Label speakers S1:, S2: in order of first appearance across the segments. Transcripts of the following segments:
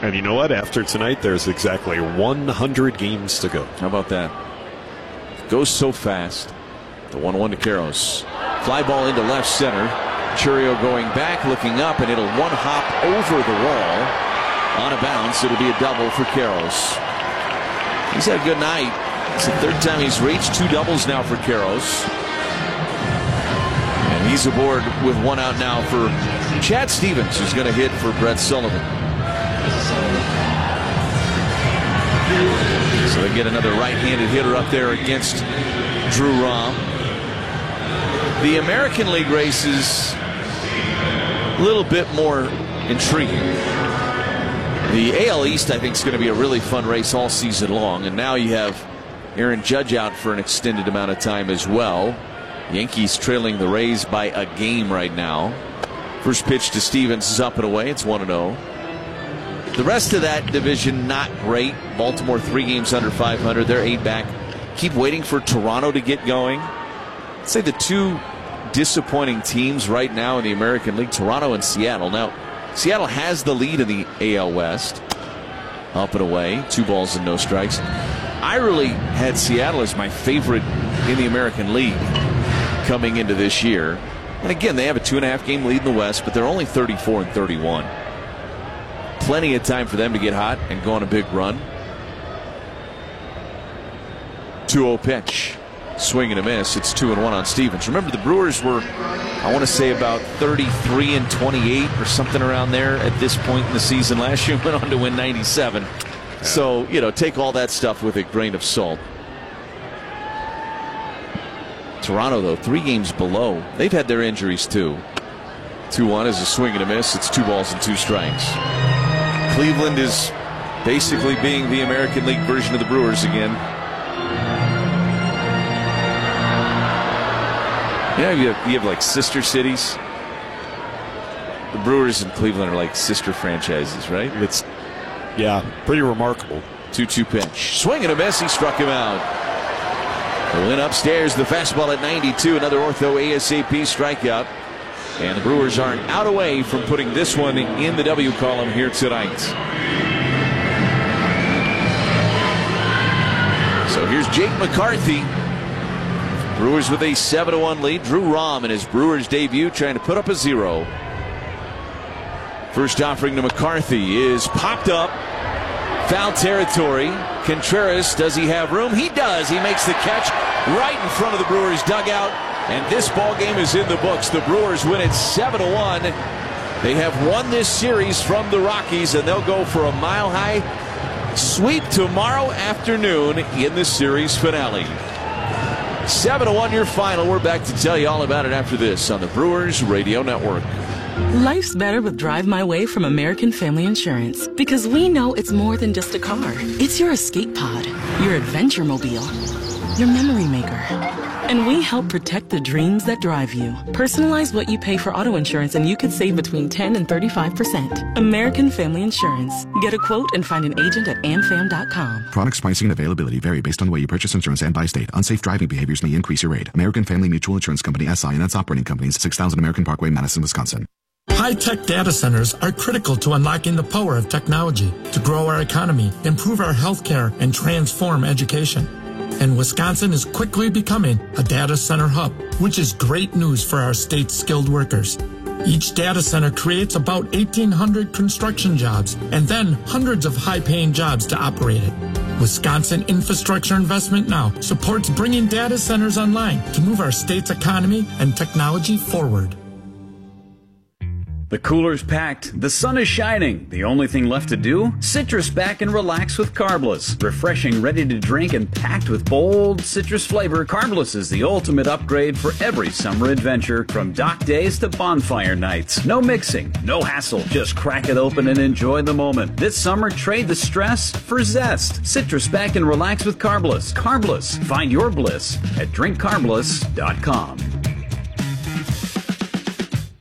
S1: And you know what? After tonight, there's exactly 100 games to go.
S2: How about that? Goes so fast. The 1-1 to Karros. Fly ball into left center. Chourio going back, looking up, and it'll one hop over the wall. On a bounce, it'll be a double for Karros. He's had a good night. It's the third time he's reached 2 doubles now for Karros. And he's aboard with 1 out now for Chad Stevens, who's going to hit for Brett Sullivan. So they get another right-handed hitter up there against Drew Rom. The American League races a little bit more intriguing. The AL East, I think, is going to be a really fun race all season long. And now you have Aaron Judge out for an extended amount of time as well. Yankees trailing the Rays by a game right now. First pitch to Stevens is up and away. It's 1-0. The rest of that division, not great. Baltimore 3 games under 500. They're 8 back. Keep waiting for Toronto to get going. I'd say the 2 disappointing teams right now in the American League, Toronto and Seattle. Now, Seattle has the lead in the AL West. Up and away. 2 balls and no strikes. I really had Seattle as my favorite in the American League coming into this year. And again, they have a 2.5 game lead in the West, but they're only 34 and 31. Plenty of time for them to get hot and go on a big run. 2-0 pitch. Swing and a miss. It's 2-1 on Stevens. Remember, the Brewers were, I want to say, about 33 and 28 or something around there at this point in the season. Last year went on to win 97. Yeah. So, you know, take all that stuff with a grain of salt. Toronto, though, 3 games below. They've had their injuries, too. 2-1 is a swing and a miss. It's 2 balls and 2 strikes. Cleveland is basically being the American League version of the Brewers again. You know, you have like sister cities. The Brewers and Cleveland are like sister franchises, right?
S1: It's, yeah, pretty remarkable.
S2: 2-2 pitch. Swing and a miss. He struck him out. The win upstairs. The fastball at 92. Another ortho ASAP strikeout. And the Brewers aren't out away from putting this one in the W column here tonight. So here's Jake McCarthy. Brewers with a 7-1 lead. Drew Rom in his Brewers debut trying to put up a 0. First offering to McCarthy is popped up. Foul territory. Contreras, does he have room? He does. He makes the catch right in front of the Brewers dugout. And this ball game is in the books. The Brewers win it 7-1. They have won this series from the Rockies, and they'll go for a mile-high sweep tomorrow afternoon in the series finale. 7-1 your final. We're back to tell you all about it after this on the Brewers Radio Network.
S3: Life's better with Drive My Way from American Family Insurance, because we know it's more than just a car. It's your escape pod, your adventure mobile, your memory maker. And we help protect the dreams that drive you. Personalize what you pay for auto insurance and you could save between 10 and 35%. American Family Insurance. Get a quote and find an agent at amfam.com.
S4: Products, pricing, and availability vary based on the way you purchase insurance and by state. Unsafe driving behaviors may increase your rate. American Family Mutual Insurance Company, SI, and its operating companies, 6000 American Parkway, Madison, Wisconsin.
S5: High-tech data centers are critical to unlocking the power of technology to grow our economy, improve our healthcare, and transform education. And Wisconsin is quickly becoming a data center hub, which is great news for our state's skilled workers. Each data center creates about 1,800 construction jobs and then hundreds of high-paying jobs to operate it. Wisconsin Infrastructure Investment Now supports bringing data centers online to move our state's economy and technology forward.
S6: The cooler's packed, the sun is shining. The only thing left to do? Citrus back and relax with Carbliss. Refreshing, ready to drink, and packed with bold citrus flavor, Carbliss is the ultimate upgrade for every summer adventure, from dock days to bonfire nights. No mixing, no hassle, just crack it open and enjoy the moment. This summer, trade the stress for zest. Citrus back and relax with Carbliss. Carbliss, find your bliss at drinkcarbliss.com.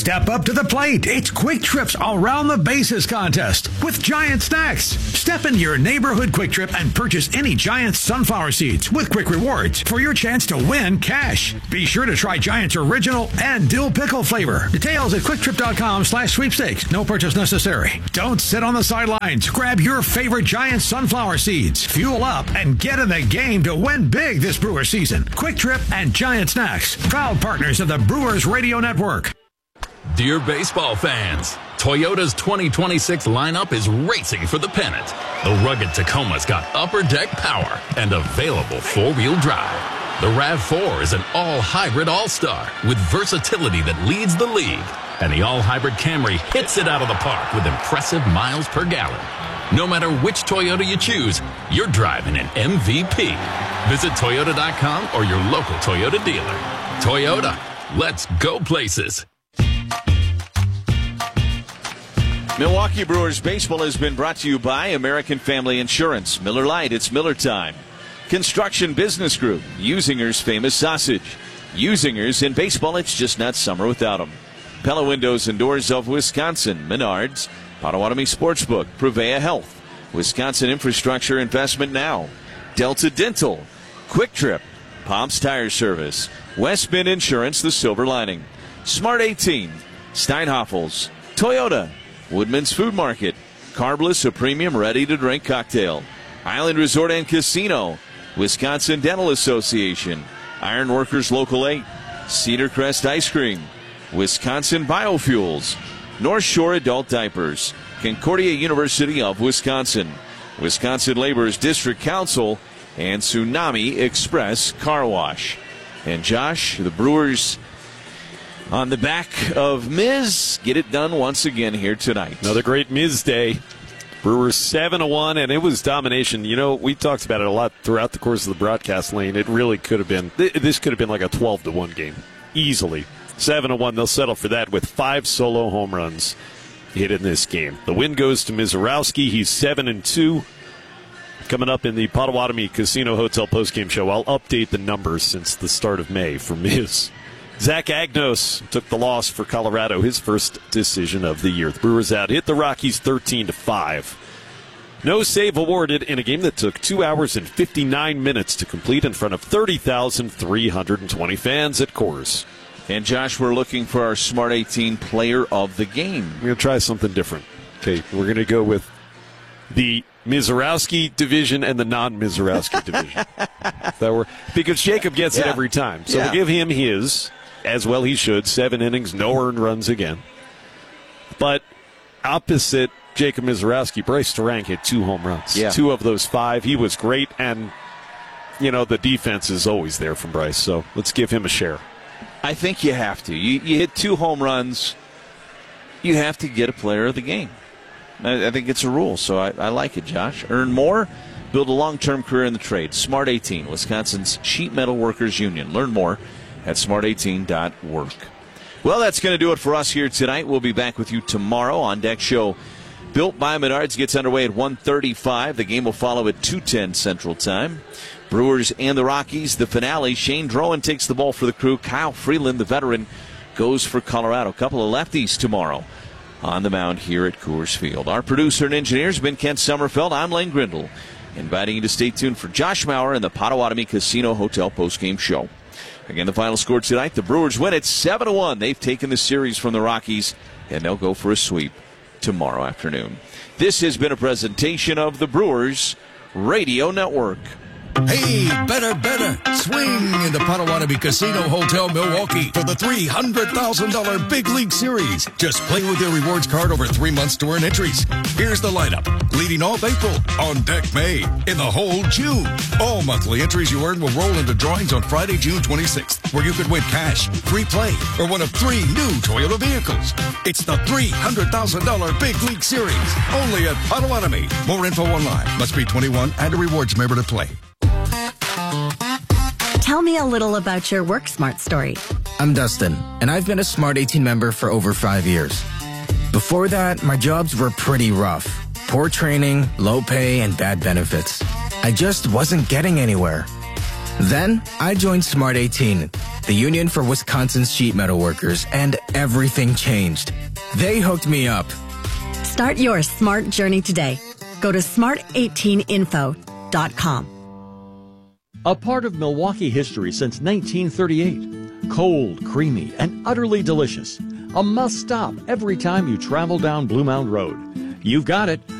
S7: Step up to the plate. It's Quick Trip's Around the Bases contest with Giant Snacks. Step into your neighborhood Quick Trip and purchase any Giant sunflower seeds with Quick Rewards for your chance to win cash. Be sure to try Giant's original and dill pickle flavor. Details at quicktrip.com/sweepstakes. No purchase necessary. Don't sit on the sidelines. Grab your favorite Giant sunflower seeds. Fuel up and get in the game to win big this Brewer season. Quick Trip and Giant Snacks, proud partners of the Brewers Radio Network.
S8: Dear baseball fans, Toyota's 2026 lineup is racing for the pennant. The rugged Tacoma's got upper deck power and available four-wheel drive. The RAV4 is an all-hybrid all-star with versatility that leads the league. And the all-hybrid Camry hits it out of the park with impressive miles per gallon. No matter which Toyota you choose, you're driving an MVP. Visit Toyota.com or your local Toyota dealer. Toyota, let's go places.
S2: Milwaukee Brewers baseball has been brought to you by American Family Insurance. Miller Lite, it's Miller time. Construction Business Group, Usinger's famous sausage. Usinger's in baseball, it's just not summer without them. Pella Windows and Doors of Wisconsin, Menards, Potawatomi Sportsbook, Prevea Health, Wisconsin Infrastructure Investment Now, Delta Dental, Quick Trip, Pomp's Tire Service, West Bend Insurance, The Silver Lining, Smart 18, Steinhoffels, Toyota, Woodman's Food Market, Carbless, a premium ready-to-drink cocktail, Island Resort and Casino, Wisconsin Dental Association, Ironworkers Local 8, Cedar Crest Ice Cream, Wisconsin Biofuels, North Shore Adult Diapers, Concordia University of Wisconsin, Wisconsin Labor's District Council, and Tsunami Express Car Wash. And Josh, the Brewers on the back of Miz, get it done once again here tonight.
S1: Another great Miz day. Brewers 7-1, and it was domination. You know, we talked about it a lot throughout the course of the broadcast lane. It really could have been, this could have been like a 12-1 game, easily. 7-1, they'll settle for that with 5 solo home runs hit in this game. The win goes to Mizorowski. He's 7-2. Coming up in the Potawatomi Casino Hotel postgame show, I'll update the numbers since the start of May for Miz. Zach Agnos took the loss for Colorado, his first decision of the year. The Brewers out hit the Rockies 13-5. No save awarded in a game that took 2 hours and 59 minutes to complete in front of 30,320 fans at Coors.
S2: And Josh, we're looking for our Smart 18 player of the game.
S1: We're going to try something different. Okay, we're going to go with the Mizorowski division and the non-Mizorowski division. Because Jacob gets it every time. So we'll give him his, as well he should. 7 innings, no earned runs again. But opposite Jacob Mizorowski, Bryce Durang hit 2 home runs.
S2: Yeah.
S1: 2 of those 5. He was great, and, you know, the defense is always there from Bryce. So let's give him a share.
S2: I think you have to. You hit 2 home runs, you have to get a player of the game. I think it's a rule, so I like it, Josh. Earn more, build a long-term career in the trade. Smart 18, Wisconsin's Sheet Metal Workers Union. Learn more at smart18.work. Well, that's going to do it for us here tonight. We'll be back with you tomorrow. On Deck Show Built by Menards gets underway at 1:35. The game will follow at 2:10 Central Time. Brewers and the Rockies, the finale. Shane Drowan takes the ball for the Crew. Kyle Freeland, the veteran, goes for Colorado. A couple of lefties tomorrow on the mound here at Coors Field. Our producer and engineer has been Kent Sommerfeld. I'm Lane Grindle, inviting you to stay tuned for Josh Maurer and the Potawatomi Casino Hotel postgame show. Again, the final score tonight, the Brewers win it 7-1. They've taken the series from the Rockies, and they'll go for a sweep tomorrow afternoon. This has been a presentation of the Brewers Radio Network.
S9: Hey, better. Swing into Potawatomi Casino Hotel, Milwaukee for the $300,000 Big League Series. Just play with your rewards card over 3 months to earn entries. Here's the lineup. Leading off April, on deck May, in the hole June. All monthly entries you earn will roll into drawings on Friday, June 26th, where you could win cash, free play, or one of 3 new Toyota vehicles. It's the $300,000 Big League Series, only at Potawatomi. More info online. Must be 21 and a rewards member to play.
S10: Tell me a little about your Work Smart story.
S11: I'm Dustin, and I've been a Smart 18 member for over 5 years. Before that, my jobs were pretty rough. Poor training, low pay, and bad benefits. I just wasn't getting anywhere. Then I joined Smart 18, the union for Wisconsin's sheet metal workers, and everything changed. They hooked me up.
S10: Start your smart journey today. Go to smart18info.com.
S12: A part of Milwaukee history since 1938. Cold, creamy, and utterly delicious. A must-stop every time you travel down Blue Mound Road. You've got it,